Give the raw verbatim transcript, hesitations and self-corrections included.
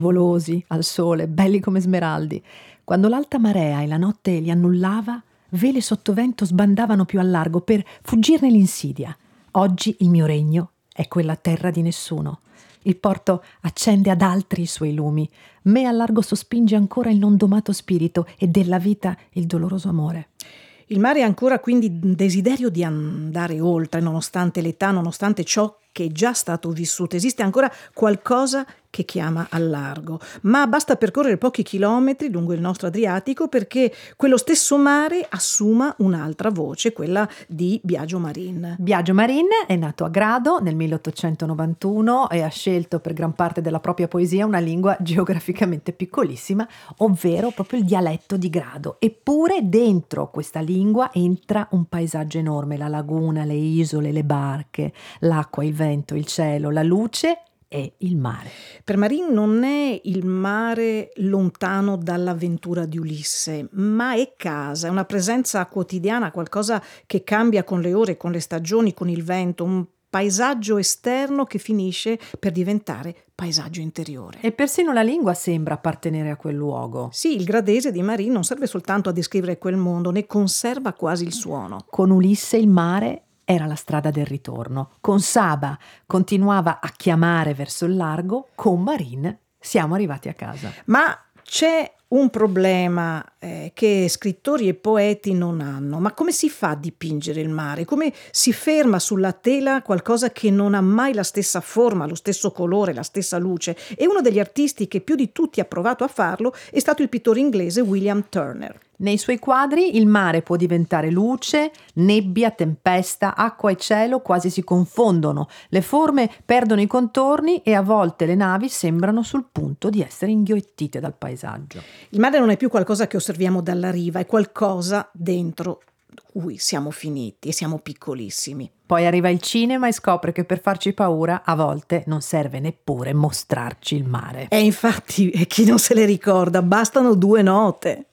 volosi al sole, belli come smeraldi. Quando l'alta marea e la notte li annullava, vele sottovento sbandavano più a largo per fuggirne l'insidia. Oggi il mio regno è quella terra di nessuno. Il porto accende ad altri i suoi lumi. Me al largo sospinge ancora il non domato spirito e della vita il doloroso amore. Il mare ha ancora quindi un desiderio di andare oltre, nonostante l'età, nonostante ciò che è già stato vissuto. Esiste ancora qualcosa che chiama al largo, ma basta percorrere pochi chilometri lungo il nostro Adriatico perché quello stesso mare assuma un'altra voce, quella di Biagio Marin. Biagio Marin è nato a Grado nel milleottocentonovantuno e ha scelto per gran parte della propria poesia una lingua geograficamente piccolissima, ovvero proprio il dialetto di Grado. Eppure dentro questa lingua entra un paesaggio enorme, la laguna, le isole, le barche, l'acqua, il vento, il cielo, la luce e il mare. Per Marin non è il mare lontano dall'avventura di Ulisse, ma è casa, è una presenza quotidiana, qualcosa che cambia con le ore, con le stagioni, con il vento, un paesaggio esterno che finisce per diventare paesaggio interiore. E persino la lingua sembra appartenere a quel luogo. Sì, il gradese di Marin non serve soltanto a descrivere quel mondo, ne conserva quasi il suono. Con Ulisse il mare era la strada del ritorno. Con Saba continuava a chiamare verso il largo, con Marin siamo arrivati a casa. Ma c'è un problema eh, che scrittori e poeti non hanno. Ma come si fa a dipingere il mare? Come si ferma sulla tela qualcosa che non ha mai la stessa forma, lo stesso colore, la stessa luce? E uno degli artisti che più di tutti ha provato a farlo è stato il pittore inglese William Turner. Nei suoi quadri il mare può diventare luce, nebbia, tempesta, acqua e cielo quasi si confondono, le forme perdono i contorni e a volte le navi sembrano sul punto di essere inghiottite dal paesaggio. Il mare non è più qualcosa che osserviamo dalla riva, è qualcosa dentro cui siamo finiti e siamo piccolissimi. Poi arriva il cinema e scopre che per farci paura a volte non serve neppure mostrarci il mare. E infatti, chi non se le ricorda, bastano due note.